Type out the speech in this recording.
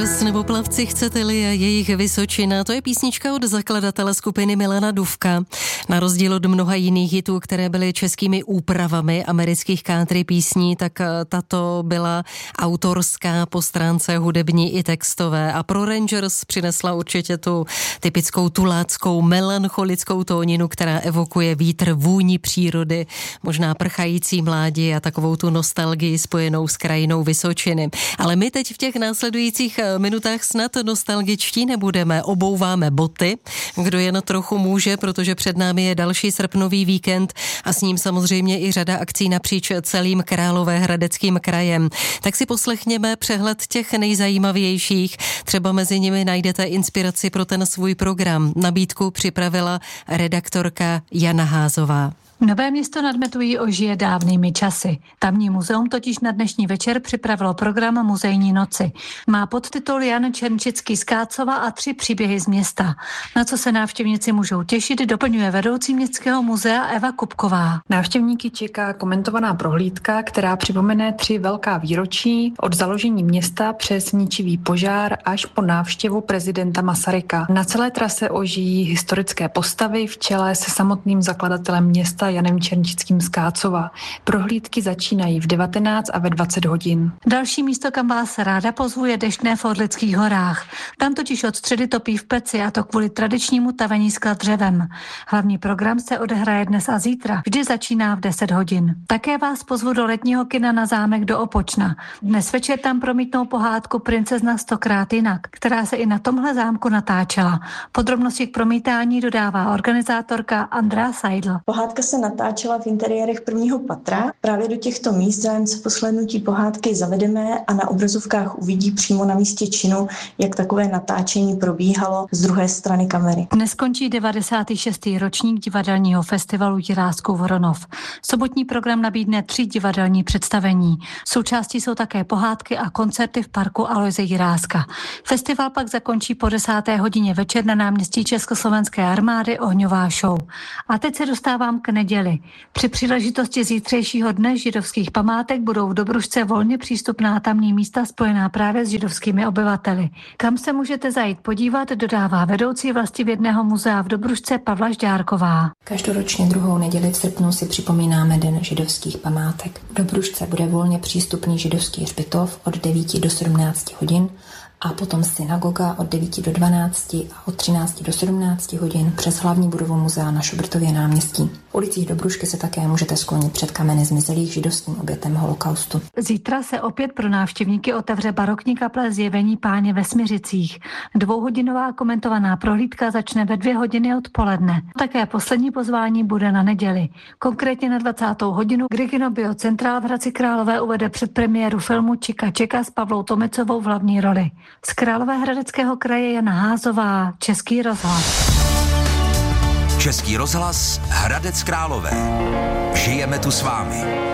Sneboplavci, chcete-li, jejich Vysočina, to je písnička od zakladatele skupiny Milana Dufka. Na rozdíl od mnoha jiných hitů, které byly českými úpravami amerických country písní, tak tato byla autorská po stránce hudební i textové a pro Rangers přinesla určitě tu typickou tuláckou melancholickou tóninu, která evokuje vítr, vůni přírody, možná prchající mládí a takovou tu nostalgii spojenou s krajinou Vysočiny. Ale my teď v těch následujících minutách snad nostalgičtí nebudeme, obouváme boty, kdo jen trochu může, protože před námi je další srpnový víkend a s ním samozřejmě i řada akcí napříč celým Královéhradeckým krajem. Tak si poslechněme přehled těch nejzajímavějších, třeba mezi nimi najdete inspiraci pro ten svůj program. Nabídku připravila redaktorka Jana Házová. Nové Město nad Metují žije dávnými časy. Tamní muzeum totiž na dnešní večer připravilo program Muzejní noci. Má podtitul Jan Černčický z Kácova a 3 příběhy z města. Na co se návštěvníci můžou těšit, doplňuje vedoucí městského muzea Eva Kupková. Návštěvníky čeká komentovaná prohlídka, která připomene 3 velká výročí od založení města přes ničivý požár až po návštěvu prezidenta Masaryka. Na celé trase ožijí historické postavy v čele se samotným zakladatelem města Janem Černčickým z Kácova. Prohlídky začínají v 19 a ve 20 hodin. Další místo, kam vás ráda pozvu, je Deštné v Orlických horách. Tam totiž od středy topí v peci, a to kvůli tradičnímu tavení skla dřevem. Hlavní program se odehraje dnes a zítra. Vždy začíná v 10 hodin. Také vás pozvu do letního kina na zámek do Opočna. Dnes večer tam promítnou pohádku Princezna 100krát jinak, která se i na tomhle zámku natáčela. Podrobnosti k promítání dodává organizátorka Andrea Seidl. Pohádka se natáčela v interiérech prvního patra. Právě do těchto míst zájemce po shlédnutí pohádky zavedeme a na obrazovkách uvidí přímo na místě činu, jak takové natáčení probíhalo z druhé strany kamery. Dnes končí 96. ročník divadelního festivalu Jirásků Voronov. Sobotní program nabídne 3 divadelní představení. Součástí jsou také pohádky a koncerty v parku Alojze Jiráska. Festival pak zakončí po 10. hodině večer na náměstí Československé armády Ohňová show. A teď se dostávám k neděli. Při příležitosti zítřejšího dne židovských památek budou v Dobrušce volně přístupná tamní místa spojená právě s židovskými obyvateli. Kam se můžete zajít podívat, dodává vedoucí vlastivědného muzea v Dobrušce Pavla Žďárková. Každoročně 2. neděli v srpnu si připomínáme Den židovských památek. V Dobrušce bude volně přístupný židovský hřbitov od 9 do 17 hodin a potom synagoga od 9 do 12 a od 13 do 17 hodin přes hlavní budovu muzea na Šubertově náměstí. V ulicích Dobrušky se také můžete sklonit před kameny zmizelých židovským obětem holokaustu. Zítra se opět pro návštěvníky otevře barokní kaple Zjevení Páně ve Smiřicích. 2hodinová komentovaná prohlídka začne ve 2 hodiny odpoledne. Také poslední pozvání bude na neděli. Konkrétně na 20. hodinu Grigino Biocentrál v Hradci Králové uvede předpremiéru filmu Čika Čeka s Pavlou Tomecovou v hlavní roli. Z Královéhradeckého kraje Jana Házová, Český rozhlas. Český rozhlas Hradec Králové. Žijeme tu s vámi.